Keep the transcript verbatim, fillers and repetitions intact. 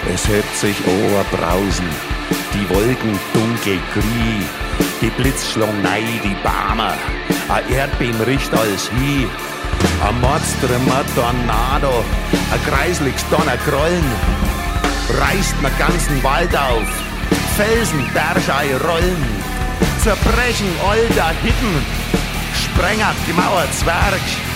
Es hebt sich Oberbrausen, die Wolken dunkel grie, die Blitzschlang nei, die Barmer, a Erdbeben riecht alles hi, a Mordströmer Tornado, a kreisliges Donnergrollen, reißt mir ganzen Wald auf, Felsen, Bergei rollen, zerbrechen alter Hütten, Sprenger, gemauert Zwerg,